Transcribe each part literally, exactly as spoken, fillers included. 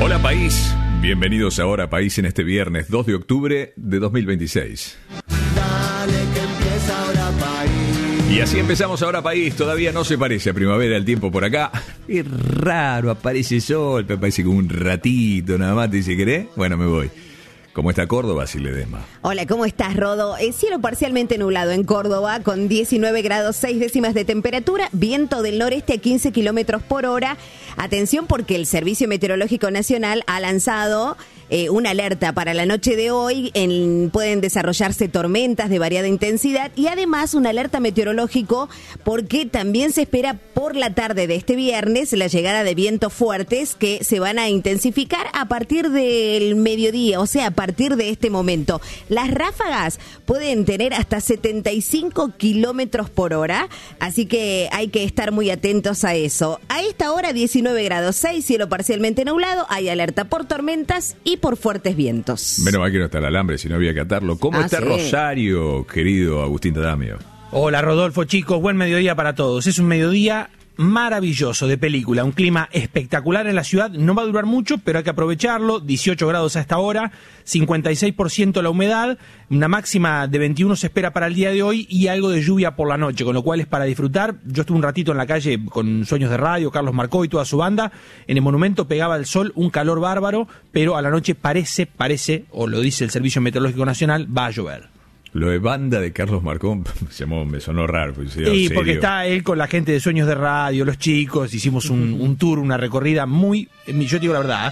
Hola país, bienvenidos a Hora País en este viernes dos de octubre de dos mil veintiséis. Dale que empieza Hora País. Y así empezamos Hora País, todavía no se parece a primavera el tiempo por acá. Es raro, aparece sol, pero parece como un ratito nada más, te dice, ¿querés? Bueno, me voy. ¿Cómo está Córdoba, Siledema? Hola, ¿cómo estás, Rodo? Eh, cielo parcialmente nublado en Córdoba, con diecinueve grados seis décimas de temperatura, viento del noreste a quince kilómetros por hora. Atención porque el Servicio Meteorológico Nacional ha lanzado eh, una alerta para la noche de hoy. En, pueden desarrollarse tormentas de variada intensidad y además una alerta meteorológico porque también se espera por la tarde de este viernes la llegada de vientos fuertes que se van a intensificar a partir del mediodía, o sea, a partir de este momento. Las ráfagas pueden tener hasta setenta y cinco kilómetros por hora, así que hay que estar muy atentos a eso. A esta hora, diecinueve grados seis, cielo parcialmente nublado, hay alerta por tormentas y por fuertes vientos. Menos mal que no está el alambre, si no había que atarlo. ¿Cómo Ah, está sí. Rosario, querido Agustín Tadamio? Hola Rodolfo, chicos, buen mediodía para todos. Es un mediodía maravilloso de película, un clima espectacular en la ciudad, no va a durar mucho, pero hay que aprovecharlo. Dieciocho grados a esta hora, cincuenta y seis por ciento la humedad, una máxima de veintiuno se espera para el día de hoy y algo de lluvia por la noche, con lo cual es para disfrutar. Yo estuve un ratito en la calle con Sueños de Radio, Carlos Marcó y toda su banda, en el monumento pegaba el sol, un calor bárbaro, pero a la noche parece, parece, o lo dice el Servicio Meteorológico Nacional, va a llover. Lo de banda de Carlos Marcón me, llamó, me sonó raro. Pues, Sí, serio. porque está él con la gente de Sueños de Radio, los chicos, hicimos un, un tour, una recorrida muy, yo te digo la verdad,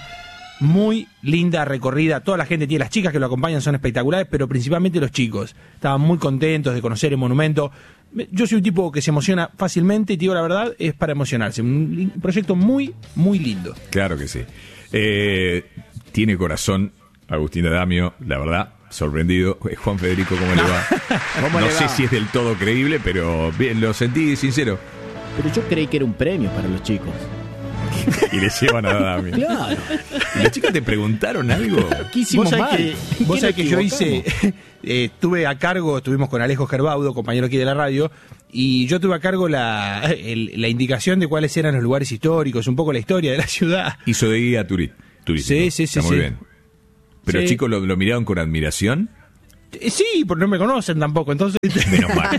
muy linda recorrida. Toda la gente tiene, las chicas que lo acompañan son espectaculares, pero principalmente los chicos. Estaban muy contentos de conocer el monumento. Yo soy un tipo que se emociona fácilmente y te digo la verdad, es para emocionarse. Un proyecto muy, muy lindo. Claro que sí. Eh, tiene corazón Agustín Adamio, la verdad. Sorprendido. Juan Federico, ¿cómo le va? ¿Cómo no le sé va? si es del todo creíble, pero bien, lo sentí sincero. Pero yo creí que era un premio para los chicos. Y le llevan a Adamio. Claro. ¿Y las chicas te preguntaron algo? ¿Qué hicimos Vos sabés mal? que, ¿Qué vos nos sabés que yo hice, equivocamos? eh, estuve a cargo, estuvimos con Alejo Gerbaudo, compañero aquí de la radio, y yo tuve a cargo la, el- la indicación de cuáles eran los lugares históricos, un poco la historia de la ciudad. Hizo de guía turi- turístico. Sí, sí, sí, Está muy sí. bien. Pero Sí. chicos, ¿lo, lo miraron con admiración? Eh, Sí, porque no me conocen tampoco, entonces Menos mal.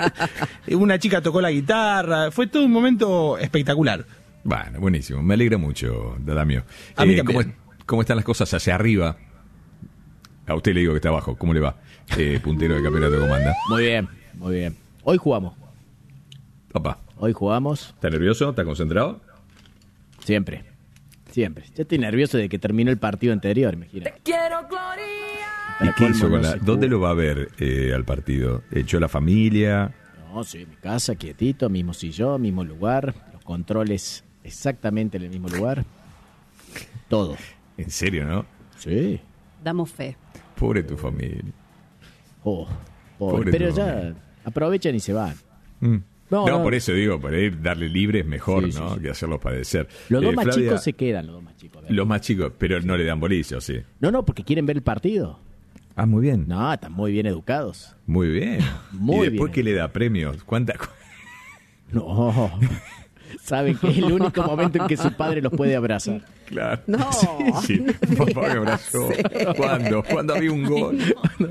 una chica tocó la guitarra, fue todo un momento espectacular. Bueno, buenísimo. Me alegra mucho, Dadamio. A mí ¿cómo, también. ¿Cómo están las cosas hacia arriba? A usted le digo que está abajo. ¿Cómo le va? Eh, puntero de campeonato comanda. Muy bien, muy bien. Hoy jugamos. Papá, Hoy jugamos ¿está nervioso? ¿Está concentrado? siempre. Siempre. Yo estoy nervioso de que terminó el partido anterior, imagínate. ¿Y qué hizo con la... ¿Dónde lo va a ver eh, al partido? ¿Echó la familia? No, sí, en mi casa, quietito, mismo sillón, mismo lugar, los controles exactamente en el mismo lugar. Todo. En serio, ¿no? Sí. Damos fe. Pobre tu familia. Oh, pobre. Pobre Pero tu ya familia. aprovechan y se van. Mm. No, No, no. por eso digo, para ir darle libre es mejor, Sí, sí, ¿no? sí. Que hacerlos padecer. Los dos Eh, más Flavia, chicos se quedan, los dos más chicos. a ver. Los más chicos, pero no le dan bolillo, sí. No, no, porque quieren ver el partido. Ah, muy bien. No, están muy bien educados. Muy bien. Muy ¿Y después bien. qué le da premios? ¿Cuántas? No. Saben que es el único momento en que su padre los puede abrazar. Claro. No. Sí, sí. Papá me abrazó. ¿Cuándo? ¿Cuándo había un gol?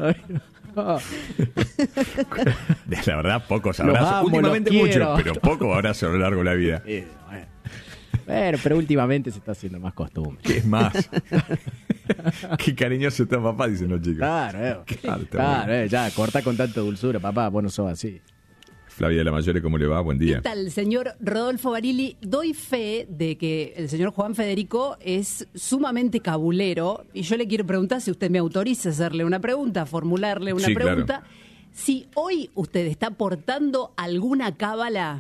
La verdad, pocos Los abrazos. amo, Últimamente los muchos, quiero. pero pocos abrazos a lo largo de la vida. Eh, bueno. Bueno, pero últimamente se está haciendo más costumbre. ¿Qué es más? Qué cariñoso está papá, dicen los chicos. Claro, eh. Claro, está Claro, bien. eh, ya, corta con tanta dulzura, papá, vos no sos así. Flavia de la Mayore, ¿cómo le va? Buen día. ¿Qué tal, señor Rodolfo Barili? Doy fe de que el señor Juan Federico es sumamente cabulero y yo le quiero preguntar, si usted me autoriza a hacerle una pregunta, a formularle una Sí, pregunta, claro. si hoy usted está portando alguna cábala.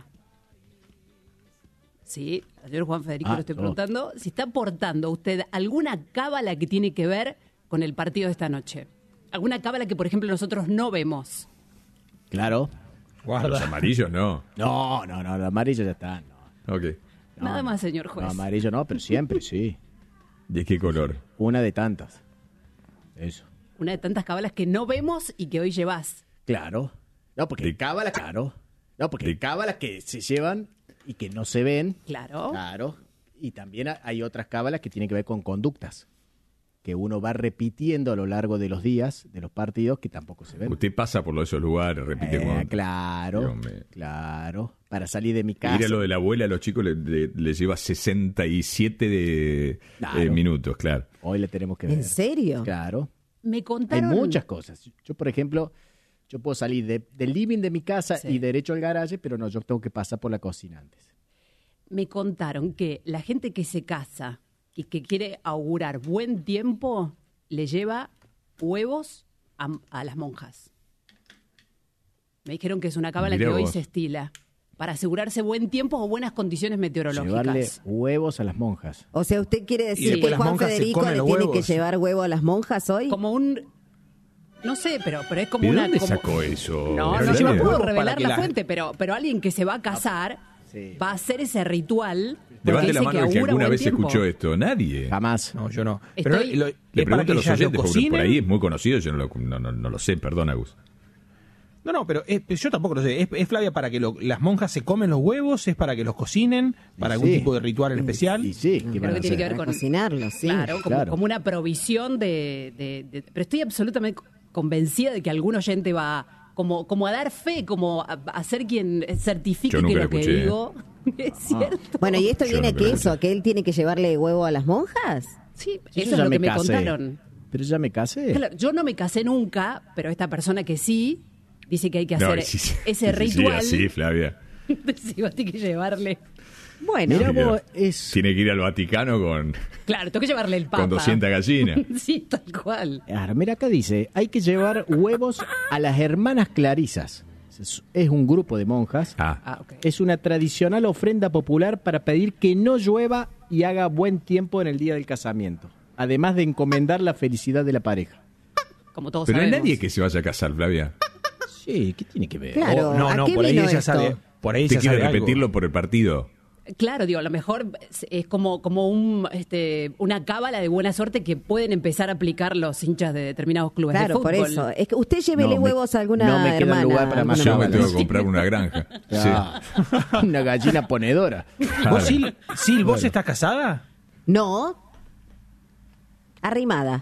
Sí, al señor Juan Federico Ah, le estoy no. preguntando, si está portando usted alguna cábala que tiene que ver con el partido de esta noche. Alguna cábala que, por ejemplo, nosotros no vemos. Claro. Los Guarda. amarillos no. No, no, no, los amarillos ya están. No, Ok. no, Nada no. más, señor juez. No, amarillo no, pero siempre sí. ¿De qué color? Una de tantas. Eso. Una de tantas cábalas que no vemos y que hoy llevas. Claro. No, porque De- cábalas, claro. No, porque De- cábalas que se llevan y que no se ven. Claro. Claro. Y también hay otras cábalas que tienen que ver con conductas, que uno va repitiendo a lo largo de los días, de los partidos, que tampoco se ven. Usted pasa por esos lugares, repite Eh, con... claro, Dios mío. claro. Para salir de mi casa. Ir a lo de la abuela a los chicos le, le- le lleva sesenta y siete de, Claro. eh, minutos, claro. Hoy le tenemos que ver. ¿En serio? Claro. Me Hay contaron. muchas cosas. Yo, por ejemplo, yo puedo salir de- del living de mi casa Sí. y derecho al garaje, pero no, yo tengo que pasar por la cocina antes. Me contaron que la gente que se casa y que quiere augurar buen tiempo le lleva huevos a, a las monjas. Me dijeron que es una cábala Mirá que hoy vos. se estila para asegurarse buen tiempo o buenas condiciones meteorológicas. Llevarle huevos a las monjas. O sea, ¿usted quiere Y decir después que las Juan monjas se Federico comen le los tiene que huevos. llevar huevo a las monjas hoy? Como un... No sé, pero, pero es como ¿De una... dónde como- sacó eso? No, Pero no, le yo no lleva puedo huevos para revelar que la la- fuente, pero, pero alguien que se va a casar Sí. va a hacer ese ritual porque Levante la dice mano que el que augura alguna buen vez tiempo. escuchó esto. Nadie. Jamás. No, yo no. Estoy- Pero lo- Le es para pregunto a que los ellas lo oyentes, porque por cocinen. ahí es muy conocido, yo no lo, no, no- no lo sé, perdón, Agus. No, no, pero es- yo tampoco lo sé. ¿Es, es, Flavia, para que lo- las monjas se comen los huevos? ¿Es para que los cocinen? ¿Para Y algún sí. tipo de ritual en especial? Y sí, ¿qué Creo van a que tiene que hacer? ver Para con cocinarlo, sí. Claro, como, claro. como una provisión de, de- de- Pero estoy absolutamente convencida de que algún oyente va como, como a dar fe, como a, a ser quien certifique Yo nunca que lo lo que escuché, ¿eh? digo es cierto. Bueno, ¿y esto Yo viene no que creo eso? eso. ¿Que él tiene que llevarle huevo a las monjas? Sí, Sí, eso yo es ya lo que me casé. contaron. Pero ya me casé. Claro, yo no me casé nunca, pero esta persona que sí dice que hay que No, hacer sí, sí, ese sí, ritual. Sí, sí, Flavia. Sí, va a tener que llevarle. Bueno, Mirá Mira, vos, es... Tiene que ir al Vaticano con, Claro, tengo que llevarle el papa. con doscientas gallinas. Sí, tal cual. Ah, mira, acá dice, hay que llevar huevos a las hermanas clarisas. Es, es un grupo de monjas. Ah, Ah, ok. Es una tradicional ofrenda popular para pedir que no llueva y haga buen tiempo en el día del casamiento. Además de encomendar la felicidad de la pareja. Como todos pero no hay sabemos. nadie que se vaya a casar, Flavia. Sí, ¿qué tiene que ver? Claro. O- no, ¿a no, qué por ahí vino ella esto? sabe. Por ahí Usted ella quiere sabe algo. repetirlo por el partido. Claro, digo, a lo mejor es, es como, como un, este, una cábala de buena suerte que pueden empezar a aplicar los hinchas de determinados clubes de claro, por fútbol. eso. Es que usted llévele No me- huevos a alguna no me queda hermana. lugar para más alguna Yo me cábalas. tengo que comprar una granja. Sí. Ah, una gallina ponedora. ¿Vos, Sil, Sil, vos estás casada? No. Arrimada.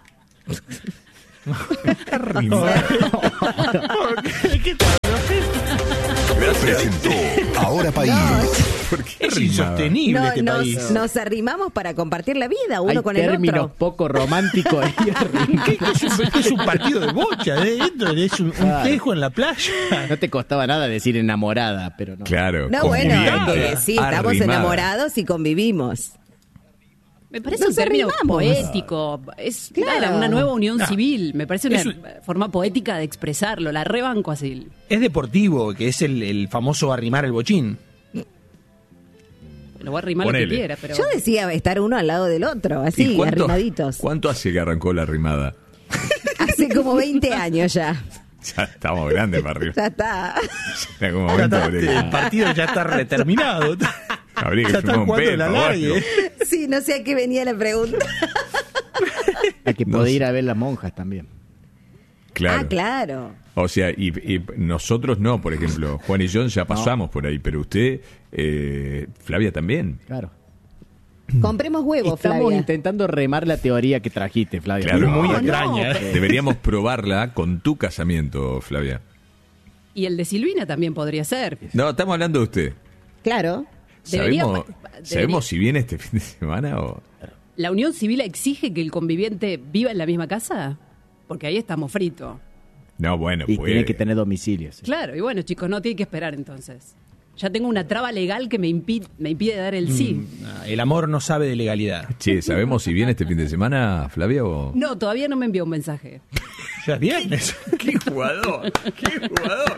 Presentó Ahora País. ¿Por qué Es rimada? insostenible No, este nos, país. nos arrimamos para compartir la vida uno Hay con el términos otro. poco románticos ahí arriba. ¿Qué, qué es, un, qué es un partido de bocha? ¿eh? Esto es un, un Claro. tejo en la playa. No te costaba nada decir enamorada, pero no. Claro. No, bueno, conviviente, es que sí, estamos arrimada. enamorados y convivimos. Me parece Nos un término arrimamos. poético. Es Claro. claro, una nueva unión No. civil. Me parece una Es un- forma poética de expresarlo. La rebanco así. Es deportivo, que es el, el famoso arrimar el bochín. Lo voy a arrimar lo Ponele. que quiera, pero... Yo decía estar uno al lado del otro, ¿Y así, cuánto- arrimaditos. ¿Cuánto hace que arrancó la rimada? Hace como veinte años ya. Ya estamos grandes para arriba. Ya está. En algún Ya momento está, habría el que, partido ya está reterminado. habría que Ya firmar están un jugando P, la por favor. largue. Sí, no sé a qué venía la pregunta. Hay que No poder sé. ir a ver las monjas también. Claro. Ah, claro. O sea, y, y nosotros no, por ejemplo. Juan y yo ya pasamos por ahí, pero usted, eh, Flavia también. Claro. Compremos huevos, Estamos Flavia. intentando remar la teoría que trajiste, Flavia. Claro. Muy No, extraña. no. ¿eh? Deberíamos probarla con tu casamiento, Flavia. Y el de Silvina también podría ser. No, estamos hablando de usted. Claro. Debería- ¿Sabemos, debería- ¿sabemos si viene este fin de semana o...? ¿La unión civil exige que el conviviente viva en la misma casa? Porque ahí estamos fritos. No, bueno, Y puede. tiene que tener domicilios. Claro, y bueno, chicos, no tiene que esperar entonces. Ya tengo una traba legal que me impide, me impide dar el sí. Ah, El amor no sabe de legalidad. Che, ¿sabemos si viene este fin de semana, Flavia, o...? No, todavía no me envió un mensaje. Ya es viernes. ¡Qué jugador! ¡Qué jugador!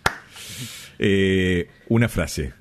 Eh, una frase.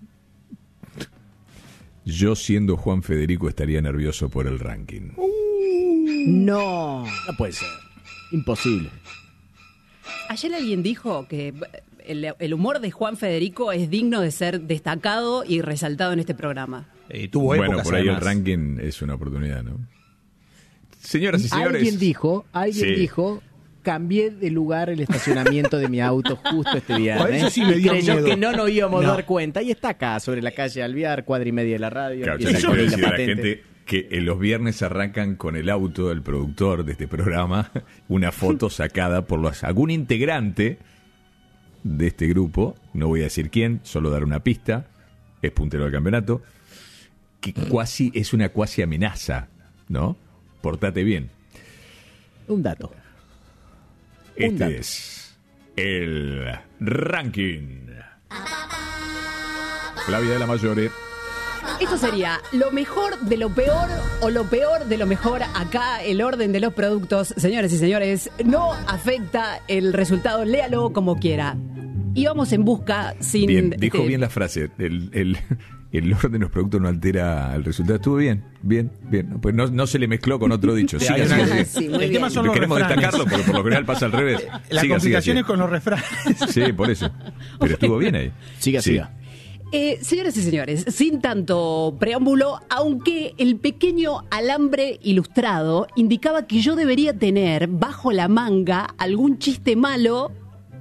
Yo, siendo Juan Federico, estaría nervioso por el ranking. No. No puede ser. Imposible. Ayer alguien dijo que el, el humor de Juan Federico es digno de ser destacado y resaltado en este programa. Eh, tuvo Bueno, épocas, por ahí además. el ranking es una oportunidad, ¿no? Señoras y señores... Alguien dijo, alguien Sí. dijo cambié de lugar el estacionamiento de mi auto justo este viernes. Por eso sí me Y dio creyó miedo. que no nos íbamos No. a dar cuenta. Y está acá, sobre la calle Alvear, cuadra y media de la radio. Claro, empieza yo con quiero la decir a la patente. gente que en los viernes arrancan con el auto del productor de este programa una foto sacada por los, algún integrante de este grupo, no voy a decir quién, solo dar una pista, es puntero del campeonato, que cuasi es una cuasi amenaza, ¿no? Portate bien. Un dato. Un Este dato. es el ranking. Flavia de la Mayore. Esto sería lo mejor de lo peor o lo peor de lo mejor. Acá el orden de los productos, señores y señores, no afecta el resultado. Léalo como quiera. Y vamos en busca sin... Bien, dijo este, bien la frase. El, el, el orden de los productos no altera el resultado. Estuvo bien, bien, bien. Pues no, no se le mezcló con otro dicho. Sí, Siga, hay siga, una- siga. Sí, muy el bien. tema son los Queremos refranes. destacarlo porque por lo general pasa al revés. La Siga, complicación siga, es con los refranes. siga. Sí, por eso. Pero estuvo bien ahí. Siga, Sí. siga. Eh, señores y señores, sin tanto preámbulo, aunque el pequeño alambre ilustrado indicaba que yo debería tener bajo la manga algún chiste malo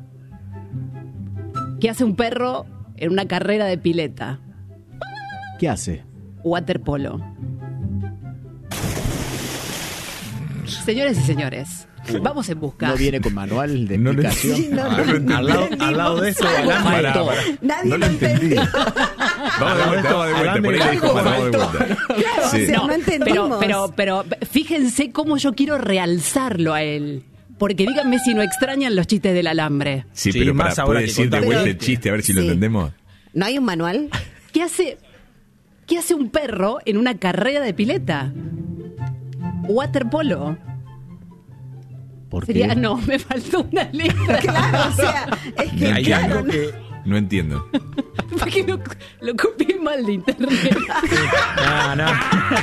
que hace un perro en una carrera de pileta, ¿Qué hace? waterpolo. Señores y señores, vamos en busca. ¿No viene con manual de No lo explicación? Sí, no, No lo entendí. Al lado, al lado de esto, Algo alambre. faltó. Pará, pará. Nadie No lo lo entendí. entendió. Vamos de vuelta, vamos de vuelta. Por ahí le dijo, Algo vamos de faltó. vuelta. Claro, Sí. o sea, no entendimos. Pero, pero, pero fíjense cómo yo quiero realzarlo a él. Porque díganme si no extrañan los chistes del alambre. Sí, Sí, pero más para ahora poder que decir de contamos vuelta el el chiste, a ver si lo Sí. entendemos. ¿No hay un manual? ¿Qué hace, ¿Qué hace un perro en una carrera de pileta? Waterpolo. ¿Por qué? Sería, no, me faltó una letra. Claro, o sea, es que Hay claro, algo ¿no? que... No entiendo. Porque lo, lo copié mal de internet. No, no.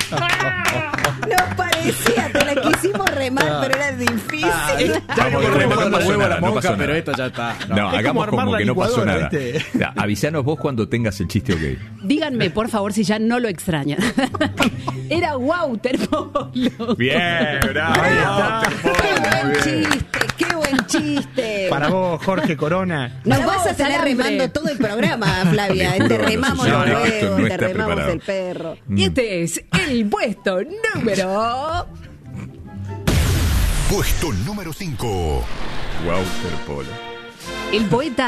No parecía, te la quisimos remar, pero era difícil. Vamos de vuelta, no pasó nada, no pasó pero nada. esto ya está. No, como hagamos armar como la que no pasó licuadora, nada. ¿viste? Ya, avisanos vos cuando tengas el chiste ok. Díganme, por favor, si ya no lo extrañan. Era waterpolo. Bien, bravo. Qué buen chiste, qué buen chiste. Para vos, Jorge Corona. Nos Para vas a vos, tener alambre. remando todo el programa, Flavia. Te juro, Te no remamos sé, los no, es que esto no huevos, te está remamos preparado. el perro. Y este es el puesto número... Puesto número cinco. Waterpolo. El poeta